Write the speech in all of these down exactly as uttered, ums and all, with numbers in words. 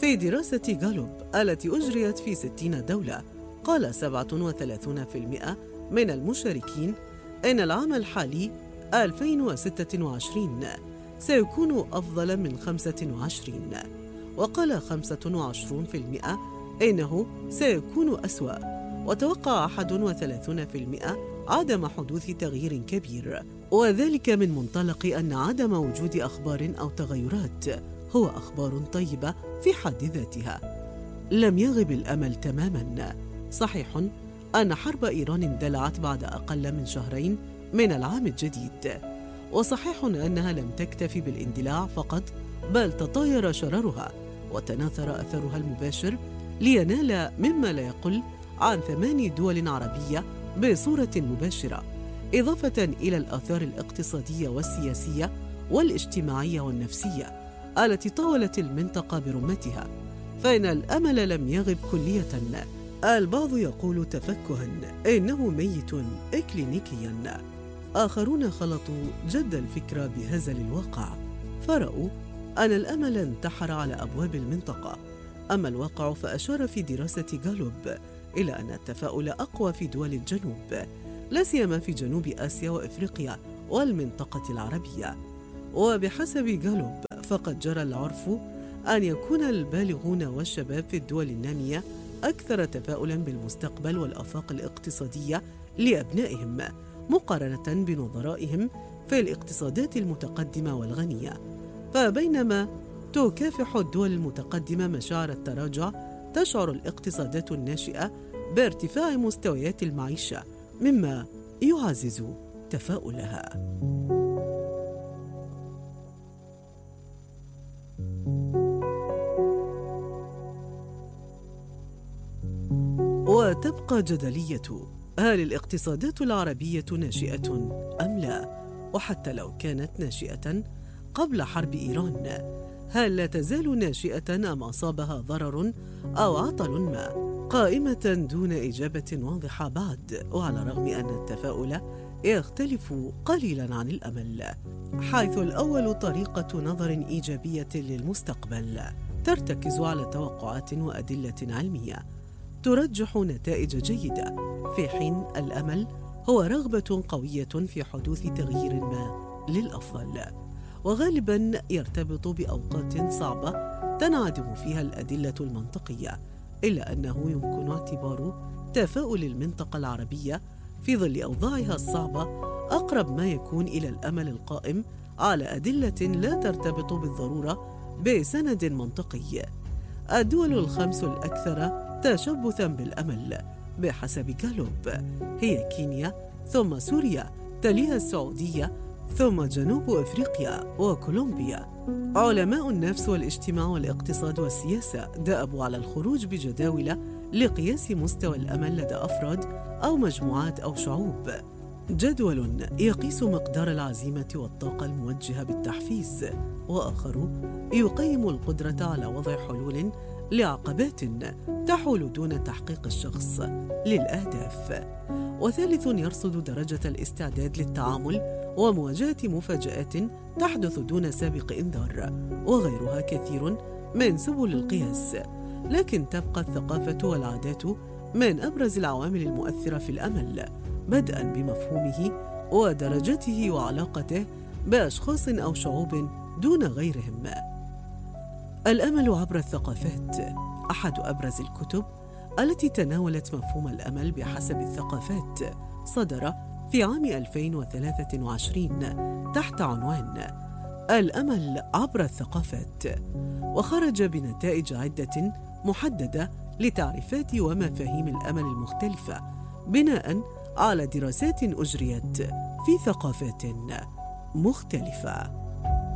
في دراسة غالوب التي أجريت في ستين دولة، قال سبعة وثلاثون بالمئة من المشاركين إن العام الحالي ألفين وستة وعشرين سيكون أفضل من خمسة وعشرين، وقال خمسة وعشرون بالمئة إنه سيكون أسوأ، وتوقع أحد وثلاثون بالمئة عدم حدوث تغيير كبير، وذلك من منطلق أن عدم وجود أخبار أو تغيرات هو أخبار طيبة في حد ذاتها. لم يغب الأمل تماماً. صحيح أن حرب إيران اندلعت بعد أقل من شهرين من العام الجديد، وصحيح أنها لم تكتفي بالاندلاع فقط، بل تطاير شررها وتناثر أثرها المباشر لينال مما لا يقل عن ثمان دول عربية بصورة مباشرة، إضافة إلى الآثار الاقتصادية والسياسية والاجتماعية والنفسية التي طاولت المنطقة برمتها. فإن الأمل لم يغب كلية. البعض يقول تفكها إنه ميت إكلينيكيا، آخرون خلطوا جد الفكرة بهزل الواقع، فرأوا أن الأمل انتحر على أبواب المنطقة. أما الواقع فأشار في دراسة غالوب إلى أن التفاؤل أقوى في دول الجنوب، لا سيما في جنوب آسيا وإفريقيا والمنطقة العربية. وبحسب غالوب فقد جرى العرف أن يكون البالغون والشباب في الدول النامية أكثر تفاؤلاً بالمستقبل والآفاق الاقتصادية لأبنائهم مقارنة بنظرائهم في الاقتصادات المتقدمة والغنية. فبينما تكافح الدول المتقدمة مشاعر التراجع، تشعر الاقتصادات الناشئة بارتفاع مستويات المعيشة، مما يعزز تفاؤلها. وتبقى جدلية: هل الاقتصادات العربية ناشئة أم لا؟ وحتى لو كانت ناشئة قبل حرب إيران، هل لا تزال ناشئة أم أصابها ضرر أو عطل ما؟ قائمة دون إجابة واضحة بعد، وعلى الرغم أن التفاؤل يختلف قليلاً عن الأمل، حيث الأول طريقة نظر إيجابية للمستقبل ترتكز على توقعات وأدلة علمية ترجح نتائج جيدة، في حين الأمل هو رغبة قوية في حدوث تغيير ما للأفضل، وغالباً يرتبط بأوقات صعبة تنعدم فيها الأدلة المنطقية، إلا أنه يمكن اعتبار تفاؤل المنطقة العربية في ظل أوضاعها الصعبة أقرب ما يكون إلى الأمل القائم على أدلة لا ترتبط بالضرورة بسند منطقي. الدول الخمس الأكثر تشبثاً بالأمل بحسب غالوب هي كينيا، ثم سوريا، تليها السعودية، ثم جنوب أفريقيا وكولومبيا. علماء النفس والاجتماع والاقتصاد والسياسة دأبوا على الخروج بجداول لقياس مستوى الأمل لدى أفراد أو مجموعات أو شعوب. جدول يقيس مقدار العزيمة والطاقة الموجهة بالتحفيز، وآخر يقيم القدرة على وضع حلول لعقبات تحول دون تحقيق الشخص للأهداف، وثالث يرصد درجة الاستعداد للتعامل ومواجهة مفاجآت تحدث دون سابق إنذار، وغيرها كثير من سبل القياس. لكن تبقى الثقافة والعادات من أبرز العوامل المؤثرة في الأمل، بدءاً بمفهومه ودرجته وعلاقته بأشخاص أو شعوب دون غيرهم. الأمل عبر الثقافات أحد أبرز الكتب التي تناولت مفهوم الأمل بحسب الثقافات، صدر في عام ألفين وثلاثة وعشرين تحت عنوان الأمل عبر الثقافات، وخرج بنتائج عدة محددة لتعريفات ومفاهيم الأمل المختلفة بناء على دراسات أجريت في ثقافات مختلفة.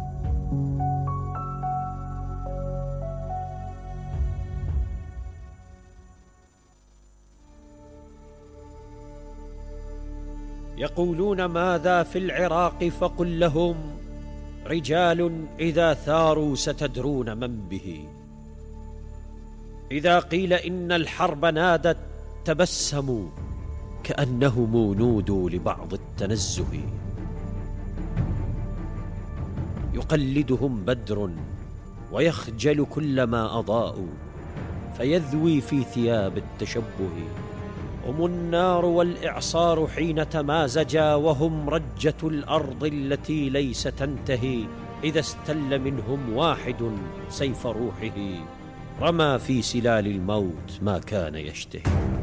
يقولون ماذا في العراق فقل لهم رجال إذا ثاروا ستدرون من به. إذا قيل إن الحرب نادت تبسموا كأنهم نودوا لبعض التنزه. يقلدهم بدر ويخجل كلما أضاءوا، فيذوي في ثياب التشبه. هم النار والإعصار حين تمازجا، وهم رجة الأرض التي ليس تنتهي. إذا استل منهم واحد سيف روحه، رمى في سلال الموت ما كان يشتهي.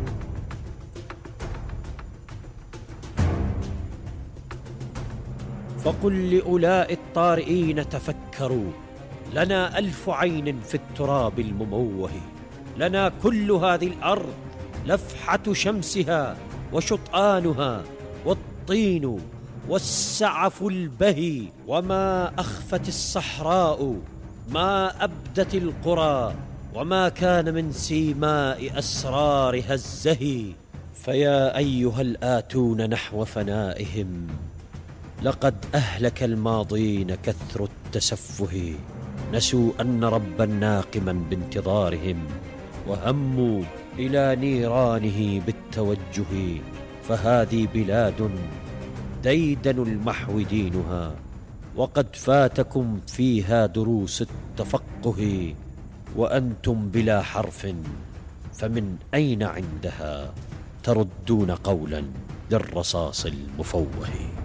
فقل لأولاء الطارئين تفكروا، لنا ألف عين في التراب المموه، لنا كل هذه الأرض لفحة شمسها وشطآنها والطين والسعف البهي، وما أخفت الصحراء ما أبدت القرى، وما كان من سيماء أسرارها الزهي. فيا أيها الآتون نحو فنائهم، لقد أهلك الماضين كثر التسفه، نسوا أن ربا ناقما بانتظارهم، وهموا إلى نيرانه بالتوجه. فهذه بلاد ديدن المحو دينها، وقد فاتكم فيها دروس التفقه، وأنتم بلا حرف، فمن أين عندها تردون قولا للرصاص المفوه؟